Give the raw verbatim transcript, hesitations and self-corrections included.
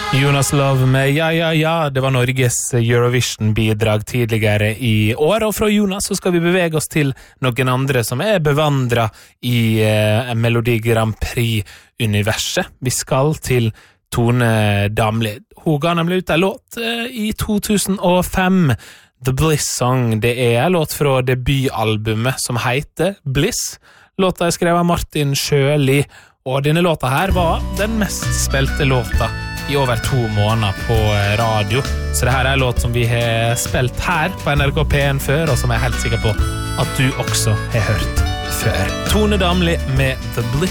Jonas Love med Ja, ja, ja. Det var Norges Eurovision-bidrag tidligere i år, og fra Jonas så skal vi bevege oss til noen andre som er bevandret i eh, Melodi Grand Prix-universet. Vi skal til Tone Damli. Hun ga nemlig ut en låt eh, i to tusen og fem. The Bliss Song, det er en låt fra debutalbumet som heter Bliss. Låta er skrevet av Martin Sjøli, og denne låta her var den mest spilte låta i over to måneder på radio. Så det her er en låt som vi har spilt her på N R K P en før, og som jeg er helt sikker på at du også har hørt før. Tone Damli med The Bliss.